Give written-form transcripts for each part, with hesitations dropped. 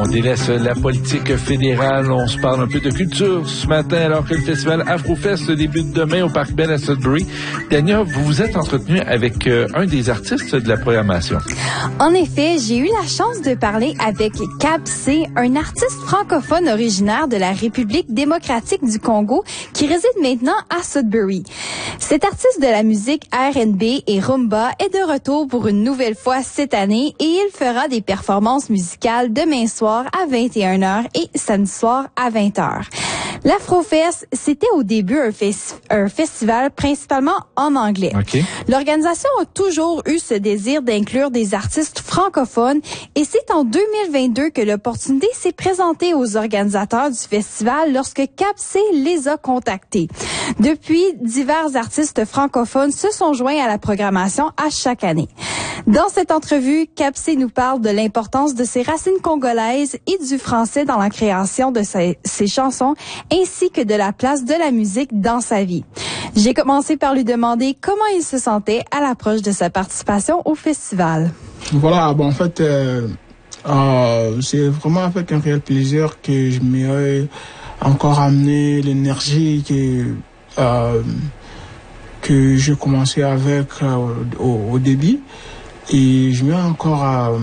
délaisse la politique fédérale. On se parle un peu de culture ce matin alors que le festival Afrofest débute demain au Parc Bell à Sudbury. Dania, vous vous êtes entretenue avec un des artistes de la programmation. En effet, j'ai eu la chance de parler avec Cap C, un artiste francophone originaire de la République démocratique du Congo qui réside maintenant à Sudbury. Cet artiste de la musique R&B et rumba est de retour pour une nouvelle fois cette année et il fera des performances musicales demain soir à 21h et samedi soir à 20h. L'Afrofest, c'était au début un festival principalement en anglais. Okay. L'organisation a toujours eu ce désir d'inclure des artistes francophones et c'est en 2022 que l'opportunité s'est présentée aux organisateurs du festival lorsque Cap C les a contactés. Depuis, divers artistes francophones se sont joints à la programmation à chaque année. Dans cette entrevue, Cap C nous parle de l'importance de ses racines congolaises et du français dans la création de ses chansons, ainsi que de la place de la musique dans sa vie. J'ai commencé par lui demander comment il se sentait à l'approche de sa participation au festival. Voilà, bon, en fait, c'est vraiment avec un réel plaisir que je m'ai encore amené l'énergie que j'ai commencé avec au début. Et je m'ai encore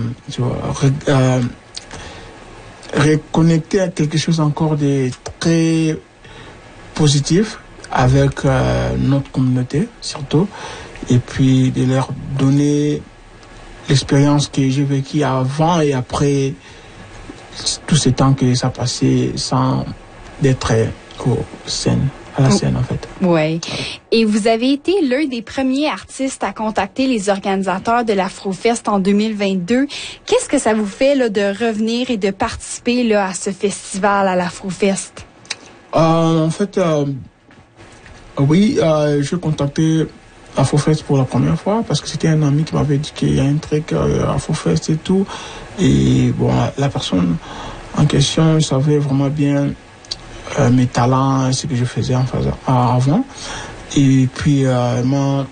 reconnecté à quelque chose encore de très positif avec notre communauté surtout, et puis de leur donner l'expérience que j'ai vécue avant et après tout ce temps que ça passait sans d'être à la scène en fait. Oui. Et vous avez été l'un des premiers artistes à contacter les organisateurs de l'Afrofest en 2022. Qu'est-ce que ça vous fait là, de revenir et de participer là, à ce festival, à l'Afrofest? En fait, oui, j'ai contacté Afrofest pour la première fois parce que c'était un ami qui m'avait dit qu'il y a un truc Afrofest et tout. Et bon, la personne en question savait vraiment bien mes talents, ce que je faisais avant. Et puis, elle m'a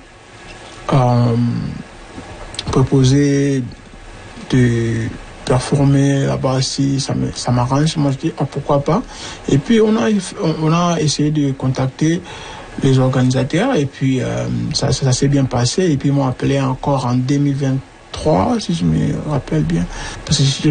proposé de performer là-bas si ça m'arrange. Moi, je dis, pourquoi pas. Et puis, on a essayé de contacter les organisateurs et puis ça s'est bien passé. Et puis, ils m'ont appelé encore en 2023, si je me rappelle bien. Parce que